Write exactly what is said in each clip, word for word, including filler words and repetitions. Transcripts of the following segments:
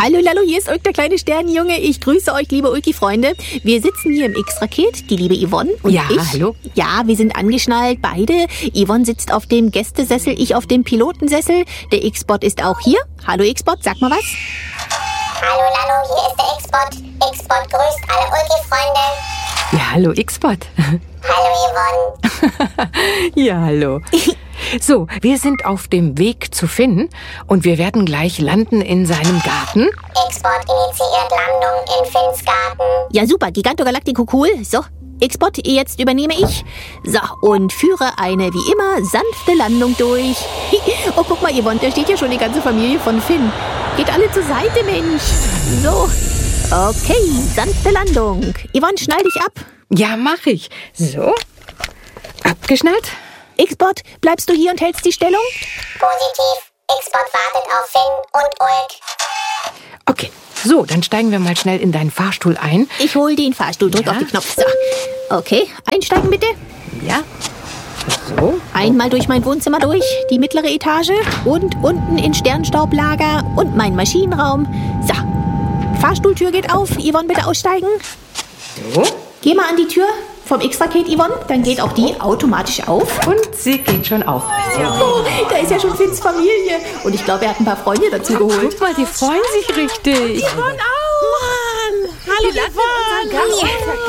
Hallo Lalo, hier ist Ulk, der kleine Sternenjunge. Ich grüße euch, liebe Ulki-Freunde. Wir sitzen hier im X-Raket, die liebe Yvonne und ja, ich. Ja, hallo. Ja, wir sind angeschnallt, beide. Yvonne sitzt auf dem Gästesessel, ich auf dem Pilotensessel. Der X-Bot ist auch hier. Hallo X-Bot, sag mal was. Hallo Lalo, hier ist der X-Bot. X-Bot grüßt alle Ulki-Freunde. Ja, hallo X-Bot. Hallo Yvonne. Ja, hallo. So, wir sind auf dem Weg zu Finn und wir werden gleich landen in seinem Garten. X-Bot initiiert Landung in Finns Garten. Ja, super, Giganto Galactico cool. So, X-Bot, jetzt übernehme ich. So, und führe eine, wie immer, sanfte Landung durch. Oh, guck mal, Yvonne, da steht ja schon die ganze Familie von Finn. Geht alle zur Seite, Mensch. So, okay, sanfte Landung. Yvonne, schnall dich ab. Ja, mach ich. So, abgeschnallt. X-Bot, bleibst du hier und hältst die Stellung? Positiv. X-Bot wartet auf Finn und Ulk. Okay, so, dann steigen wir mal schnell in deinen Fahrstuhl ein. Ich hol den Fahrstuhl, drück Ja. auf den Knopf. So, okay, einsteigen bitte. Ja, so. Einmal durch mein Wohnzimmer durch, die mittlere Etage und unten in Sternstaublager und meinen Maschinenraum. So, Fahrstuhltür geht auf. Yvonne, bitte aussteigen. So. Geh mal an die Tür vom X-Raket, Yvonne. Dann geht auch die automatisch auf. Und sie geht schon auf. Oh, da ist ja schon Finns Familie. Und ich glaube, er hat ein paar Freunde dazu geholt. Guck mal, die freuen sich richtig. Yvonne auch. Mann. Hallo, Yvonne.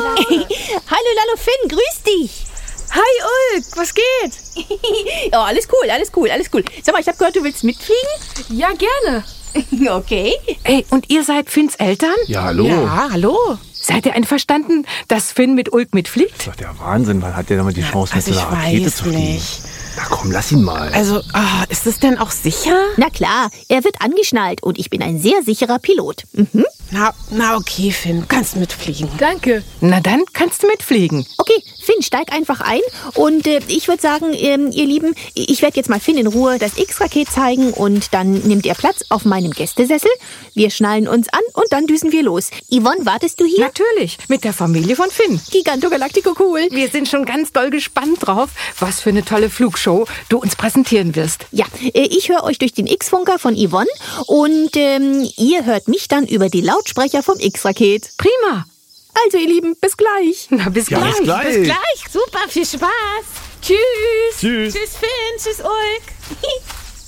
Hallo, Lalo Finn, grüß dich. Hi Ulk, was geht? Oh, alles cool, alles cool, alles cool. Sag mal, ich habe gehört, du willst mitfliegen? Ja, gerne. Okay. Ey, und ihr seid Finns Eltern? Ja, hallo. Ja, hallo. Seid ihr einverstanden, dass Finn mit Ulk mitfliegt? Das ist doch der Wahnsinn. Wann hat der damit die Chance, also mit so ich einer Rakete weiß zu fliegen? nicht. Na komm, lass ihn mal. Also, ah, ist es denn auch sicher? Na klar, er wird angeschnallt und ich bin ein sehr sicherer Pilot. Mhm. Na, na okay, Finn, du kannst mitfliegen. Danke. Na dann kannst du mitfliegen. Okay, Finn, steig einfach ein und äh, ich würde sagen, ähm, ihr Lieben, ich werde jetzt mal Finn in Ruhe das X-Raket zeigen und dann nimmt er Platz auf meinem Gästesessel. Wir schnallen uns an und dann düsen wir los. Yvonne, wartest du hier? Natürlich, mit der Familie von Finn. Giganto Galactico cool. Wir sind schon ganz doll gespannt drauf, was für eine tolle Flugshow du uns präsentieren wirst. Ja, äh, ich höre euch durch den X-Funker von Yvonne und ähm, ihr hört mich dann über die Lautsprecher vom X-Raket. Prima. Also ihr Lieben, bis gleich. Na, bis Ja, gleich. bis gleich. Bis gleich, super, viel Spaß. Tschüss. Tschüss. Tschüss, Finn, tschüss, Ulk.